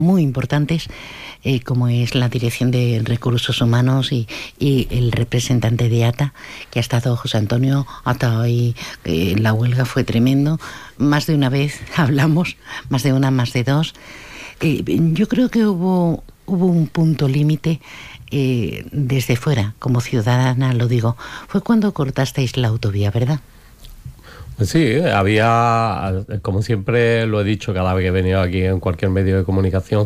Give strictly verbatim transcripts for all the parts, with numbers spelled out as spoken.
muy importantes, eh, como es la Dirección de Recursos Humanos y, y el representante de A T A, que ha estado José Antonio, hasta hoy eh, la huelga fue tremendo. Más de una vez hablamos, más de una, más de dos. Eh, yo creo que hubo, hubo un punto límite eh, desde fuera, como ciudadana lo digo. Fue cuando cortasteis la autovía, ¿verdad? Sí, había, como siempre lo he dicho cada vez que he venido aquí en cualquier medio de comunicación,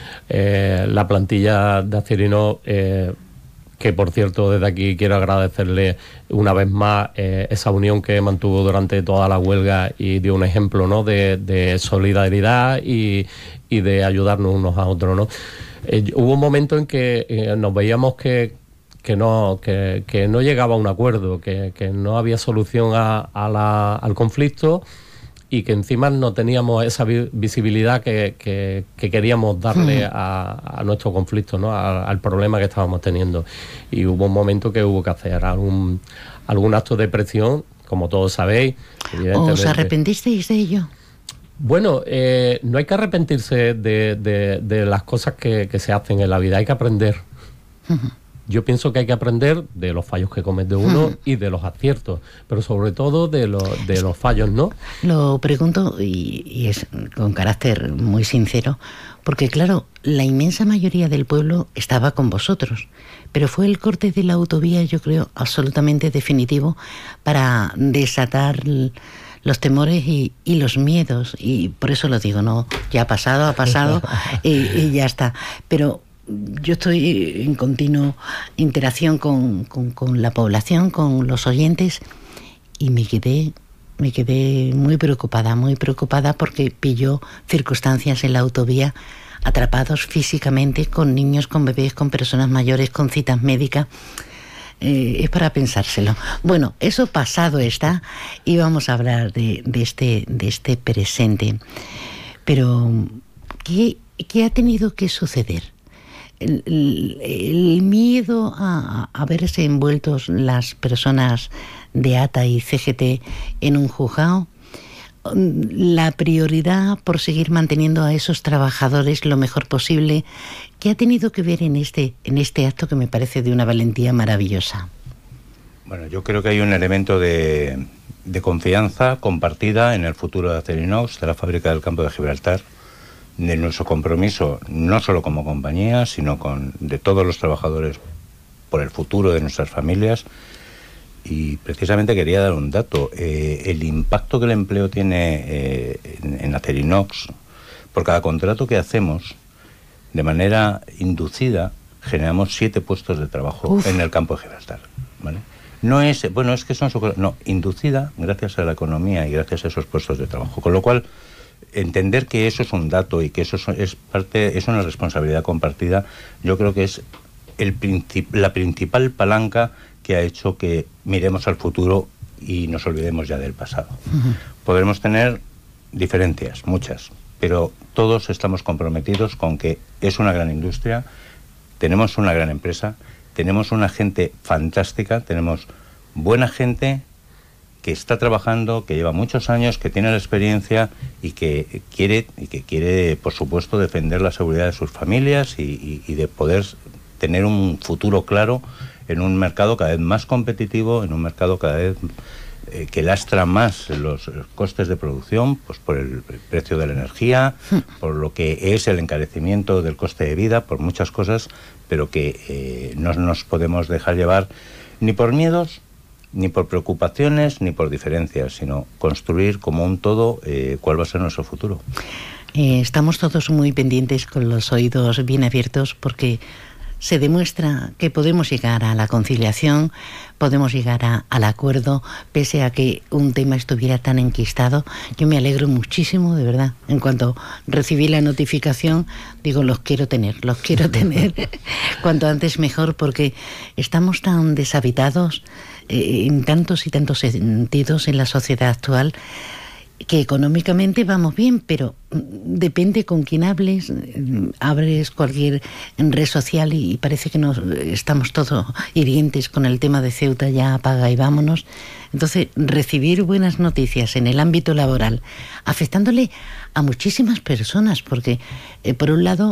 eh, la plantilla de Acerinox, eh, que por cierto desde aquí quiero agradecerle una vez más eh, esa unión que mantuvo durante toda la huelga y dio un ejemplo, ¿no?, de, de solidaridad y, y de ayudarnos unos a otros, ¿no? Eh, hubo un momento en que eh, nos veíamos que que no que, que no llegaba a un acuerdo, que, que no había solución a, a la, al conflicto y que encima no teníamos esa vi- visibilidad que, que, que queríamos darle a, a nuestro conflicto, ¿no?, a, al problema que estábamos teniendo. Y hubo un momento que hubo que hacer algún, algún acto de presión, como todos sabéis. ¿Os arrepentisteis de ello? Bueno, eh, no hay que arrepentirse de, de, de las cosas que, que se hacen en la vida, hay que aprender. Uh-huh. Yo pienso que hay que aprender de los fallos que comete uno hmm. y de los aciertos, pero sobre todo de, lo, de los fallos, ¿no? Lo pregunto y, y es con carácter muy sincero, porque claro, la inmensa mayoría del pueblo estaba con vosotros, pero fue el corte de la autovía, yo creo, absolutamente definitivo para desatar los temores y, y los miedos, y por eso lo digo, no, ya ha pasado, ha pasado y, y ya está, pero yo estoy en continua interacción con, con, con la población, con los oyentes, y me quedé, me quedé muy preocupada, muy preocupada porque pilló circunstancias en la autovía, atrapados físicamente, con niños, con bebés, con personas mayores, con citas médicas. Eh, es para pensárselo. Bueno, eso pasado está, y vamos a hablar de, de, este, de este presente. Pero, ¿qué, qué ha tenido que suceder? El, el, el miedo a, a verse envueltos las personas de A T A y C G T en un juzgado, la prioridad por seguir manteniendo a esos trabajadores lo mejor posible. ¿Qué ha tenido que ver en este, en este acto que me parece de una valentía maravillosa? Bueno, yo creo que hay un elemento de, de confianza compartida en el futuro de Acerinox, de la fábrica del Campo de Gibraltar, de nuestro compromiso, no solo como compañía, sino con de todos los trabajadores por el futuro de nuestras familias. Y precisamente quería dar un dato. Eh, el impacto que el empleo tiene eh, en, en Acerinox, por cada contrato que hacemos, de manera inducida, generamos siete puestos de trabajo Uf. en el Campo de Gibraltar, ¿vale? No es, bueno, es que son... No, inducida gracias a la economía y gracias a esos puestos de trabajo. Con lo cual, entender que eso es un dato y que eso es parte, es una responsabilidad compartida, yo creo que es el princip- la principal palanca que ha hecho que miremos al futuro y nos olvidemos ya del pasado. Uh-huh. Podremos tener diferencias, muchas, pero todos estamos comprometidos con que es una gran industria, tenemos una gran empresa, tenemos una gente fantástica, tenemos buena gente que está trabajando, que lleva muchos años, que tiene la experiencia y que quiere, y que quiere, por supuesto, defender la seguridad de sus familias y, y, y de poder tener un futuro claro en un mercado cada vez más competitivo, en un mercado cada vez eh, que lastra más los, los costes de producción, pues por el, el precio de la energía, por lo que es el encarecimiento del coste de vida, por muchas cosas, pero que eh, no nos podemos dejar llevar ni por miedos, ni por preocupaciones, ni por diferencias, sino construir como un todo eh, cuál va a ser nuestro futuro. Eh, estamos todos muy pendientes, con los oídos bien abiertos, porque se demuestra que podemos llegar a la conciliación, podemos llegar a, al acuerdo, pese a que un tema estuviera tan enquistado. Yo me alegro muchísimo, de verdad. En cuanto recibí la notificación, digo, los quiero tener, los quiero tener cuanto antes mejor, porque estamos tan deshabitados eh, en tantos y tantos sentidos en la sociedad actual, que económicamente vamos bien, pero depende con quién hables. Abres cualquier red social y parece que nos estamos todos hirientes con el tema de Ceuta, ya apaga y vámonos. Entonces, recibir buenas noticias en el ámbito laboral, afectándole a muchísimas personas, porque eh, por un lado